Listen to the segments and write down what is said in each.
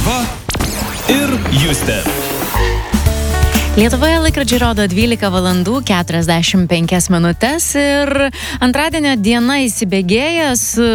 Ieva ir Justė. Lietuvoje laikrodžiai rodo 12 valandų 45 minutės ir antradienio diena įsibėgėja su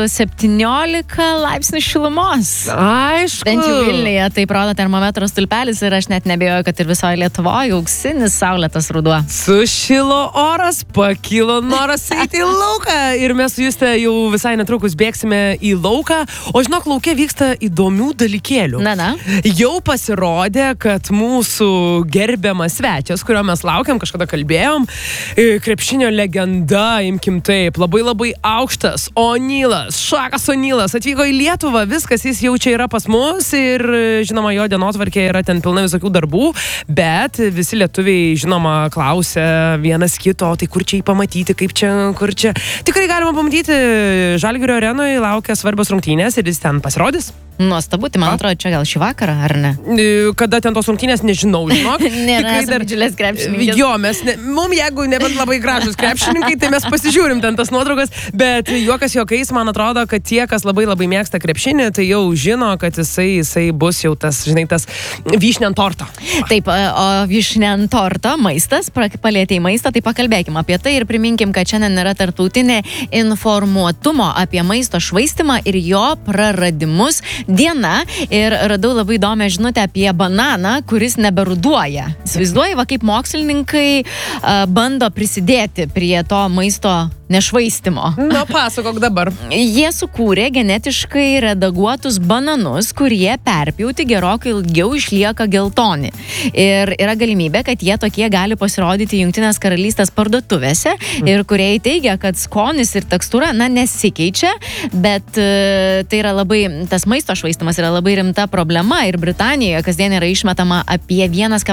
17 laipsnių šilumos. Aišku. Bent jau Vilniuje taip rodo termometro stulpelis ir aš net nebejoju, kad ir visoje Lietuvoje auksinis saulėtas ruduo. Sušilo oras, pakilo noras eiti į lauką ir mes su Juste jau visai netrukus bėgsime į lauką. O žinok, lauke vyksta įdomių dalykėlių. Na. Jau pasirodė, kad mūsų gerbiamas svečias, kurio mes laukiam, kažkada kalbėjom, krepšinio legenda, imkim taip, labai aukštas O'Nealas, Šakas O'Nealas atvyko į Lietuvą, viskas, jis jau čia yra pas mus ir, žinoma, jo dienotvarkė yra ten pilna visokių darbų, bet visi lietuviai, žinoma, klausia vienas kito, tai kur čia jį pamatyti, kaip čia, kur čia. Tikrai galima pamatyti, Žalgirio arenoje laukia svarbios rungtynės ir jis ten pasirodys. Nuostabu, tai man atrodo, čia gal šį vakarą, ar ne? Kada ten tos rungtynės, nežinau, žinok. Nėra dar didžiulės krepšininkės. Jo, mums jeigu nebent labai gražus krepšininkai, tai mes pasižiūrim ten tas nuotraukas, bet juokas juokais, man atrodo, kad tie, kas labai mėgsta krepšinį, tai jau žino, kad jisai bus jau tas, žinai, tas vyšnė ant torto. Taip, o vyšnė ant torto, maistas, palėtėjai maistą, tai pakalbėkim apie tai ir priminkim, kad šiandien yra tarptautinė informuotumo apie maisto švaistimą ir jo praradimus diena ir radau labai įdomią žinutę apie bananą, kuris neberuduoja. Įsivaizduoji, va kaip mokslininkai bando prisidėti prie to maisto nešvaistimo. Na, pasakok dabar. Jie sukūrė genetiškai redaguotus bananus, kurie perpjauti gerokai ilgiau išlieka geltoni. Ir yra galimybė, kad jie tokie gali pasirodyti Jungtinės karalystės parduotuvėse ir kurie teigia, kad skonis ir tekstūra, nesikeičia, bet tai yra labai, tas maisto švaistimas yra labai rimta problema ir Britanijoje kasdien yra išmetama apie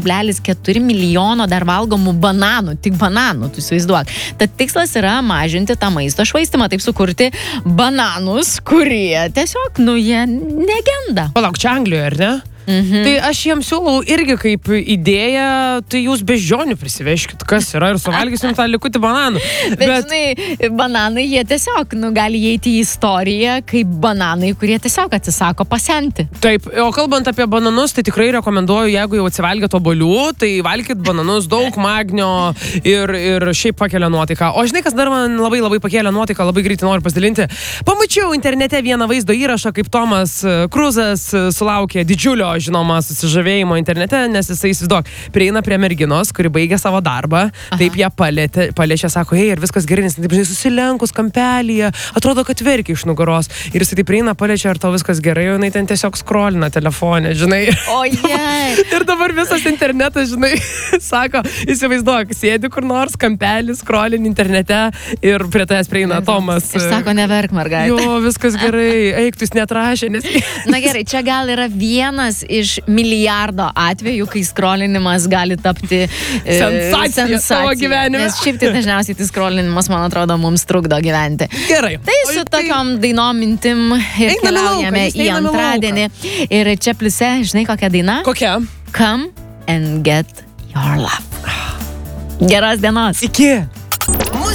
1,4 milijono dar valgomų bananų, tik bananų, tu įsivaizduok. Tad tikslas yra mažinti tą maisto švaistimą, taip sukurti bananus, kurie tiesiog, jie negenda. Palauk, čia Anglijoje, ar ne? Tai aš jiems siūlau irgi kaip idėją, tai jūs beždžionių prisiveškit, kas yra, ir suvalgysim tą likutį bananų. Bet žinai, bananai, jie tiesiog, gali įeiti į istoriją kaip bananai, kurie tiesiog atsisako pasenti. Taip, o kalbant apie bananus, tai tikrai rekomenduoju, jeigu jau atsivalgėt obuolių, tai valgykit bananus, daug magnio ir šiaip pakelia nuotaiką. O žinai, kas dar man labai pakelia nuotaiką, labai greitai noriu pasidalinti. Pamačiau internete vieną vaizdo įrašą, kaip Tomas Kruzas sulaukė didžiulio, žinoma, susižavėjimo internete, nes jisai, įsivaizduok, prieina prie merginos, kuri baigė savo darbą, taip ją paliečia, sako, ir viskas gerai, nes taip, žinai, susilenkus kampelyje, atrodo, kad verkia iš nugaros. Ir jisai taip prieina, paliečia, ar tau viskas gerai, o jinai ten tiesiog scrollina telefonę, žinai. Ir dabar visas internetas, žinai, sako, įsivaizduok, sėdi kur nors, kampelį, scrollini internete ir prie tavęs prieina Tomas. Ir sako, neverk, mergaitė. Jo, viskas gerai, eik, tu jis neatrašė, nes... Na gerai, čia gal yra vienas iš milijardo atvejų, kai scrollinimas gali tapti sensacija savo gyvenime. Nes šiaip tai dažniausiai tai scrollinimas, man atrodo, mums trukdo gyventi. Gerai. Tai su tokiom dainom mintim ir keliaujame į antradienį. Ir čia pliuse, žinai, kokia daina? Kokia? Come and get your love. Geros dienos. Iki.